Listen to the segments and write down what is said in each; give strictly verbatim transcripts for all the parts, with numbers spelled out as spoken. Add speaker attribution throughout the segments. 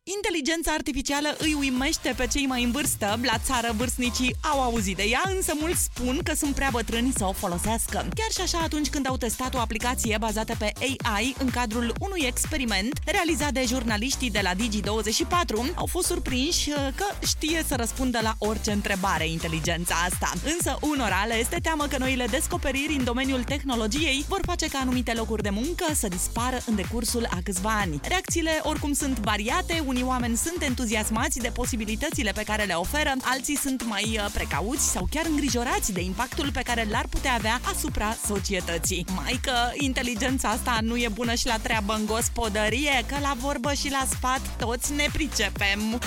Speaker 1: Inteligența artificială îi uimește pe cei mai în vârstă. La țară, vârstnicii au auzit de ea, însă mulți spun că sunt prea bătrâni să o folosească. Chiar și așa, atunci când au testat o aplicație bazată pe A I în cadrul unui experiment realizat de jurnaliștii de la Digi douăzeci și patru, au fost surprinși că știe să răspundă la orice întrebare inteligența asta. Însă unora le este teamă că noile descoperiri în domeniul tehnologiei vor face ca anumite locuri de muncă să dispară în decursul a câțiva ani. Reacțiile oricum sunt variate, unii oameni sunt entuziasmați de posibilitățile pe care le oferă, alții sunt mai precauți sau chiar îngrijorați de impactul pe care l-ar putea avea asupra societății. Mai că inteligența asta nu e bună și la treabă în gospodărie, că la vorbă și la sfat toți ne pricepem.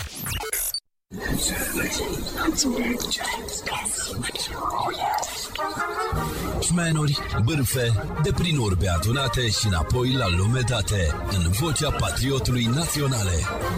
Speaker 2: Șmenuri, bârfe, de prin urbe adunate și înapoi la lume date, în vocea patriotului naționale.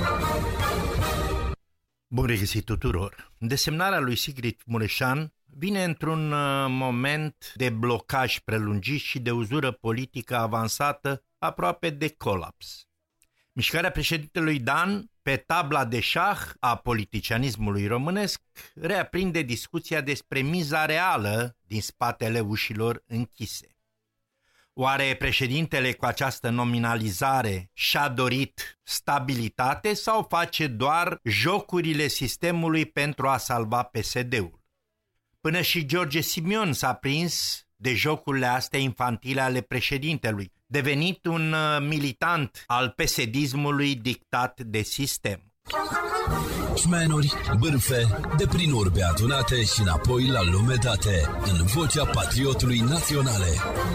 Speaker 3: Bun regăsit tuturor! Desemnarea lui Sigrid Mureșan vine într-un moment de blocaj prelungit și de uzură politică avansată, aproape de colaps. Mișcarea președintelui Dan pe tabla de șah a politicianismului românesc reaprinde discuția despre miza reală din spatele ușilor închise. Oare președintele cu această nominalizare și-a dorit stabilitate sau face doar jocurile sistemului pentru a salva P S D-ul? Până și George Simion s-a prins de jocurile astea infantile ale președintelui, devenit un militant al P S D-ismului dictat de sistem.
Speaker 2: Șmenuri, bârfe, de prin urbe adunate și înapoi la lume date, în vocea patriotului naționale.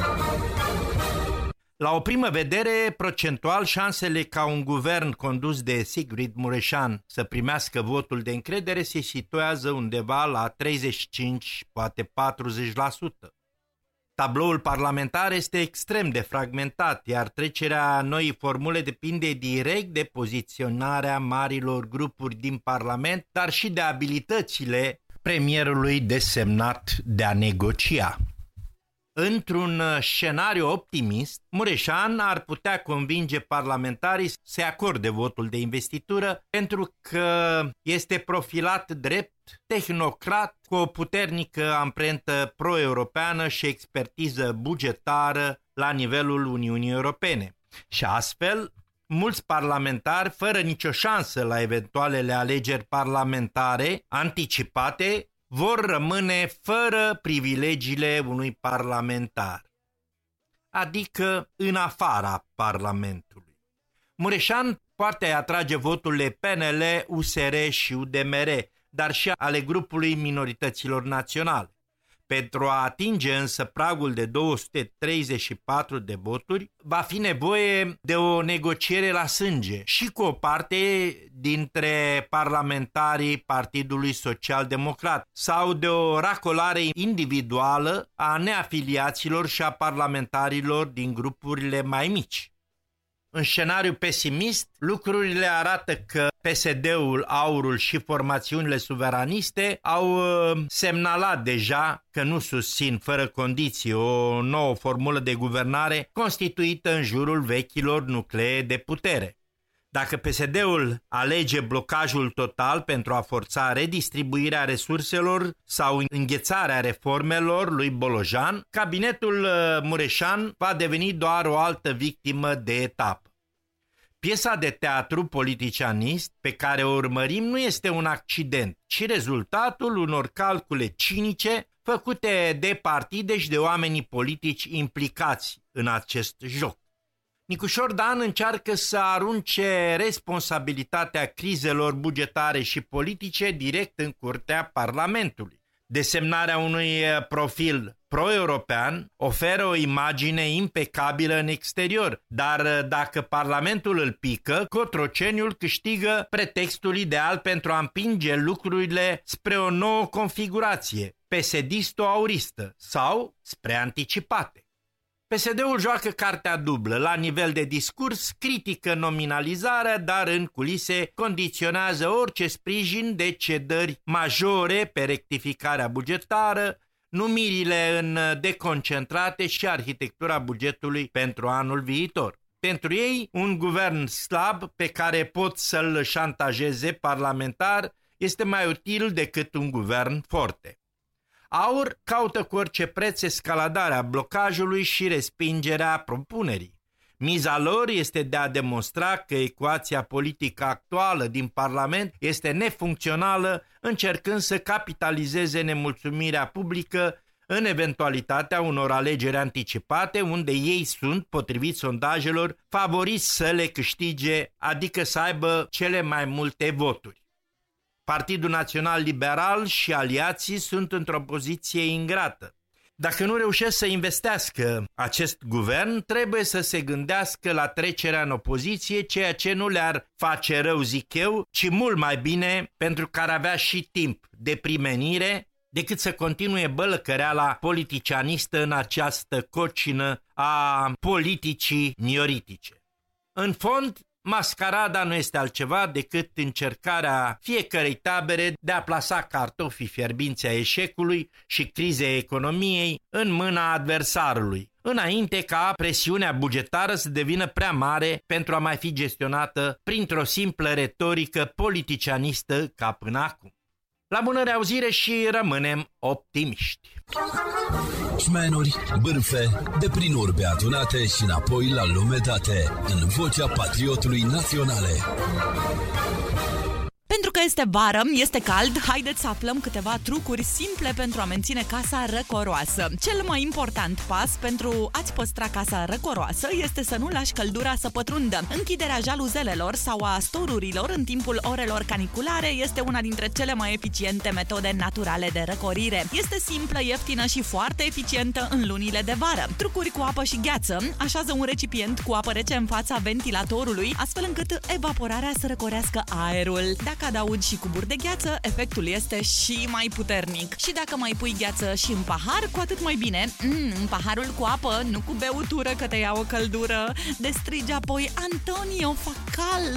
Speaker 3: La o primă vedere, procentual, șansele ca un guvern condus de Sigrid Mureșan să primească votul de încredere se situează undeva la treizeci și cinci, poate patruzeci la sută. Tabloul parlamentar este extrem de fragmentat, iar trecerea noii formule depinde direct de poziționarea marilor grupuri din Parlament, dar și de abilitățile premierului desemnat de a negocia. Într-un scenariu optimist, Mureșan ar putea convinge parlamentarii să acorde votul de investitură pentru că este profilat drept tehnocrat cu o puternică amprentă pro-europeană și expertiză bugetară la nivelul Uniunii Europene. Și astfel, mulți parlamentari, fără nicio șansă la eventualele alegeri parlamentare anticipate, vor rămâne fără privilegiile unui parlamentar, adică în afara Parlamentului. Mureșan poate atrage voturile P N L, U S R și U D M R, dar și ale grupului minorităților naționale. Pentru a atinge însă pragul de două sute treizeci și patru de voturi, va fi nevoie de o negociere la sânge și cu o parte dintre parlamentarii Partidului Social Democrat sau de o racolare individuală a neafiliaților și a parlamentarilor din grupurile mai mici. În scenariu pesimist, lucrurile arată că P S D-ul, Aurul și formațiunile suveraniste au semnalat deja că nu susțin fără condiții o nouă formulă de guvernare constituită în jurul vechilor nuclee de putere. Dacă P S D-ul alege blocajul total pentru a forța redistribuirea resurselor sau înghețarea reformelor lui Bolojan, cabinetul Mureșan va deveni doar o altă victimă de etapă. Piesa de teatru politicianist pe care o urmărim nu este un accident, ci rezultatul unor calcule cinice făcute de partide și de oamenii politici implicați în acest joc. Nicușor Dan încearcă să arunce responsabilitatea crizelor bugetare și politice direct în curtea Parlamentului. Desemnarea unui profil pro-european oferă o imagine impecabilă în exterior, dar dacă Parlamentul îl pică, Cotroceniul câștigă pretextul ideal pentru a împinge lucrurile spre o nouă configurație, P S D-sto-auristă sau spre anticipate. P S D-ul joacă cartea dublă, la nivel de discurs critică nominalizarea, dar în culise condiționează orice sprijin de cedări majore pe rectificarea bugetară, numirile în deconcentrate și arhitectura bugetului pentru anul viitor. Pentru ei, un guvern slab pe care pot să-l șantajeze parlamentar este mai util decât un guvern forte. AUR caută cu orice preț escaladarea blocajului și respingerea propunerii. Miza lor este de a demonstra că ecuația politică actuală din Parlament este nefuncțională, încercând să capitalizeze nemulțumirea publică în eventualitatea unor alegeri anticipate, unde ei sunt, potrivit sondajelor, favoriți să le câștige, adică să aibă cele mai multe voturi. Partidul Național Liberal și aliații sunt într-o poziție ingrată. Dacă nu reușesc să investească acest guvern, trebuie să se gândească la trecerea în opoziție, ceea ce nu le-ar face rău, zic eu, ci mult mai bine, pentru că ar avea și timp de primenire, decât să continue bălăcăreala politicianistă în această cocină a politicii mioritice. În fond, mascarada nu este altceva decât încercarea fiecărei tabere de a plasa cartofii fierbinți a eșecului și crizei economiei în mâna adversarului, înainte ca presiunea bugetară să devină prea mare pentru a mai fi gestionată printr-o simplă retorică politicianistă ca până acum. La bună reauzire și rămânem optimiști!
Speaker 2: Șmenuri, bârfe, de prin urbe adunate și înapoi la lume date, în vocea patriotului naționale.
Speaker 1: Pentru că este vară, este cald, haideți să aflăm câteva trucuri simple pentru a menține casa răcoroasă. Cel mai important pas pentru a-ți păstra casa răcoroasă este să nu lași căldura să pătrundă. Închiderea jaluzelelor sau a storurilor în timpul orelor caniculare este una dintre cele mai eficiente metode naturale de răcorire. Este simplă, ieftină și foarte eficientă în lunile de vară. Trucuri cu apă și gheață: așează un recipient cu apă rece în fața ventilatorului, astfel încât evaporarea să răcorească aerul. Dacă adaugi și cuburi de gheață, efectul este și mai puternic. Și dacă mai pui gheață și în pahar, cu atât mai bine. Mm, în paharul cu apă, nu cu beutură că te ia o căldură. De strigi apoi: Antonio, fac cald!